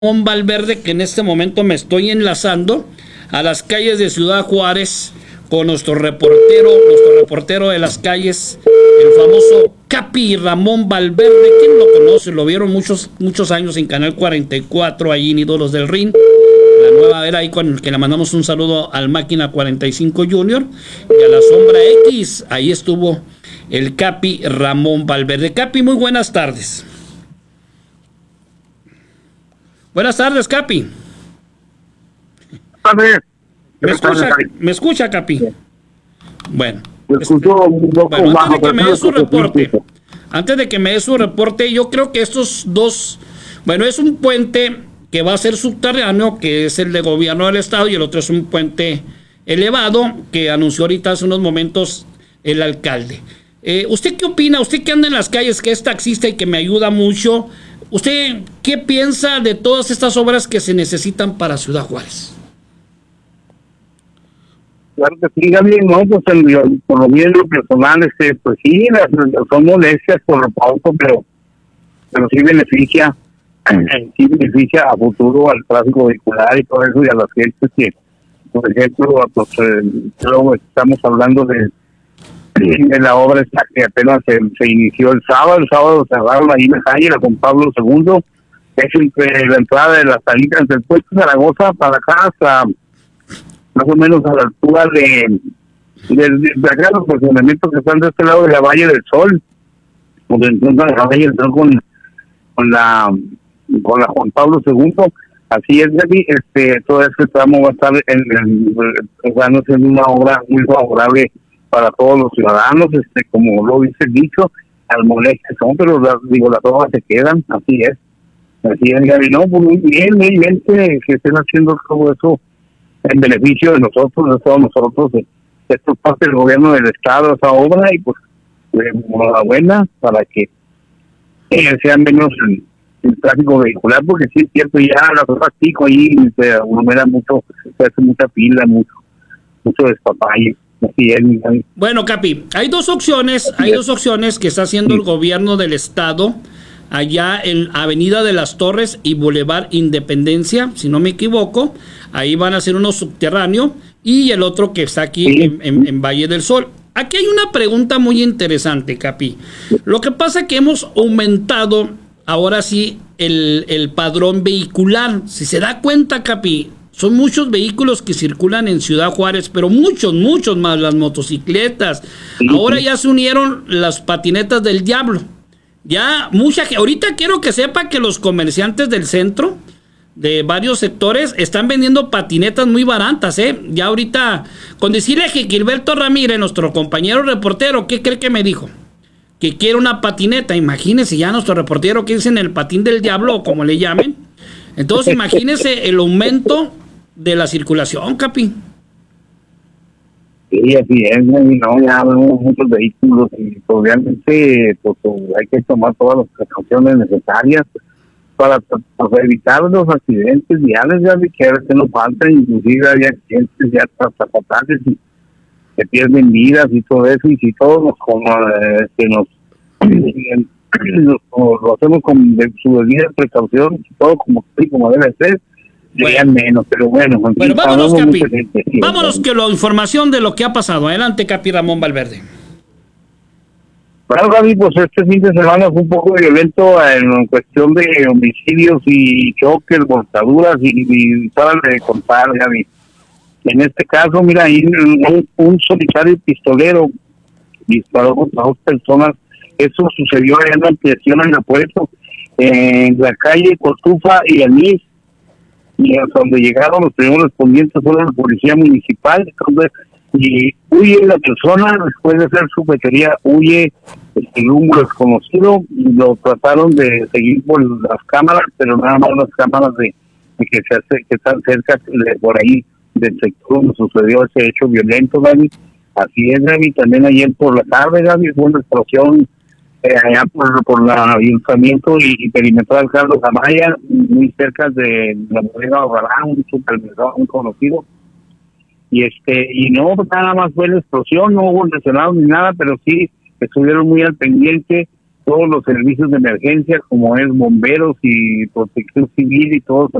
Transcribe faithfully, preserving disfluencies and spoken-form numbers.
Ramón Valverde, que en este momento me estoy enlazando a las calles de Ciudad Juárez con nuestro reportero, nuestro reportero de las calles, el famoso Capi Ramón Valverde. ¿Quién lo conoce? Lo vieron muchos, muchos años en Canal cuarenta y cuatro, allí en Ídolos del Ring. La nueva era ahí con que le mandamos un saludo al Máquina cuarenta y cinco Junior y a la Sombra X. Ahí estuvo el Capi Ramón Valverde. Capi, muy buenas tardes. Buenas tardes, Capi. ¿Me escucha, ¿Me escucha, Capi? Bueno, este, bueno, antes de que me dé su reporte, antes de que me dé su reporte, yo creo que estos dos, bueno, es un puente que va a ser subterráneo, que es el de gobierno del estado, y el otro es un puente elevado que anunció ahorita hace unos momentos el alcalde. Eh, ¿Usted qué opina? Usted que anda en las calles, que es taxista y que me ayuda mucho, ¿usted qué piensa de todas estas obras que se necesitan para Ciudad Juárez? Claro que sí, Gabriel, no, pues el, por lo bien lo personal, este, pues sí, las, son molestias por lo pauto, pero, pero sí beneficia, sí beneficia a futuro al tráfico vehicular y todo eso, y a las gentes que, por ejemplo, pues eh, luego estamos hablando de, de la obra esta que apenas se, se inició el sábado, el sábado cerraron ahí en la calle, la con Pablo segundo, es entre la entrada de las salidas del puerto de Zaragoza para acá hasta más o menos a la altura de de, de, de acá los estacionamientos que están de este lado de la Valle del Sol, donde encuentran la Valle del Sol con, con la con la Juan Pablo segundo. Así es, Gaby, este, todo este tramo va a estar en, en, en, en una obra muy favorable para todos los ciudadanos, este, como lo dice el dicho, al molestes son, pero las, digo, las obras se quedan, así es, así es, Gaby, no, pues muy bien, muy bien que, que estén haciendo todo eso en beneficio de nosotros, de todos nosotros, de, esto es parte del gobierno del estado, esa obra, y pues, enhorabuena para que eh, sean menos el, el tráfico vehicular, porque sí es cierto, ya las horas pico ahí se aglomera mucho, se hace mucha fila, mucho, mucho despapalle. Así es, bueno, Capi, hay dos opciones, hay dos opciones que está haciendo el gobierno del estado allá en Avenida de las Torres y Boulevard Independencia, si no me equivoco. Ahí van a hacer uno subterráneo y el otro que está aquí sí. en, en, en Valle del Sol. Aquí hay una pregunta muy interesante, Capi. Lo que pasa es que hemos aumentado ahora sí el, el padrón vehicular. Si se da cuenta, Capi, son muchos vehículos que circulan en Ciudad Juárez, pero muchos, muchos más, las motocicletas. Sí, ahora sí. Ya se unieron las patinetas del diablo. Ya mucha gente, ahorita quiero que sepa que los comerciantes del centro, de varios sectores, están vendiendo patinetas muy baratas, ¿eh? Ya ahorita, con decirle que Gilberto Ramírez, nuestro compañero reportero, ¿qué cree que me dijo? Que quiere una patineta. Imagínese ya nuestro reportero que dicen el patín del diablo, o como le llamen. Entonces imagínese el aumento de la circulación, Capi. Sí, así es, no, ya vemos muchos vehículos y obviamente pues, hay que tomar todas las precauciones necesarias para, para evitar los accidentes viales, ya que a veces nos faltan, inclusive hay accidentes ya hasta fatales y que pierden vidas y todo eso, y si todos nos como eh, que nos lo, lo hacemos con de, su debida precaución, todo como, como debe ser, serían bueno. menos, pero bueno. Bueno, vámonos, Capi. Gente, sí, vámonos que la información de lo que ha pasado. Adelante, Capi Ramón Valverde. Bueno, Gaby, pues este fin de semana fue un poco violento en cuestión de homicidios y choques, voltaduras y, y para de contar, Gaby. En este caso, mira, ahí un, un solitario pistolero disparó contra dos personas. Eso sucedió en la ampliación en la puerta, en la calle Cotufa y Anís, y hasta donde llegaron los primeros respondientes fueron la policía municipal. Entonces, y huye la persona, después de hacer su fechoría, huye el rumbo desconocido, y lo trataron de seguir por las cámaras, pero nada más las cámaras de, de que se hace, que están cerca de, por ahí del sector donde sucedió ese hecho violento, Gaby. Así es, Gaby. También ayer por la tarde, Gaby, fue una explosión eh, allá por, por el ayuntamiento y, y perimetral Carlos Amaya, muy cerca de la bodega Ojalá, un supermercado muy conocido. Y este y no nada más fue la explosión, no hubo lesionados ni nada, pero sí estuvieron muy al pendiente todos los servicios de emergencia como es bomberos y protección civil y todos